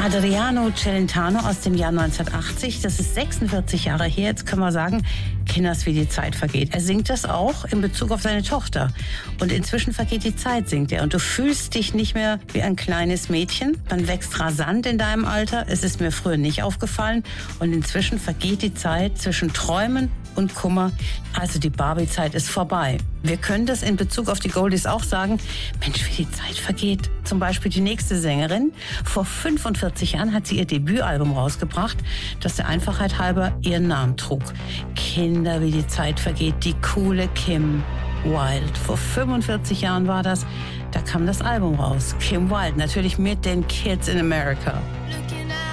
Adriano Celentano aus dem Jahr 1980. Das ist 46 Jahre her. Jetzt können wir sagen, Kinders, wie die Zeit vergeht. Er singt das auch in Bezug auf seine Tochter. Und inzwischen vergeht die Zeit, singt er. Und du fühlst dich nicht mehr wie ein kleines Mädchen. Man wächst rasant in deinem Alter. Es ist mir früher nicht aufgefallen. Und inzwischen vergeht die Zeit zwischen Träumen und Kummer. Also die Barbie-Zeit ist vorbei. Wir können das in Bezug auf die Goldies auch sagen. Mensch, wie die Zeit vergeht. Zum Beispiel die nächste Sängerin. Vor 45 Jahren hat sie ihr Debütalbum rausgebracht, das der Einfachheit halber ihren Namen trug. Kinder, wie die Zeit vergeht. Die coole Kim Wilde. Vor 45 Jahren war das. Da kam das Album raus. Kim Wilde, natürlich mit den Kids in America.